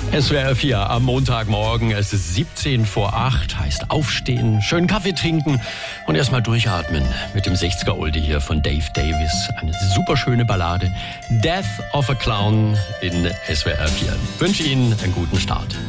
SWR 4 am Montagmorgen. Es ist 17 vor 8, heißt aufstehen, schön Kaffee trinken und erstmal durchatmen mit dem 60er Oldie hier von Dave Davis. Eine super schöne Ballade. Death of a Clown in SWR 4. Wünsche Ihnen einen guten Start.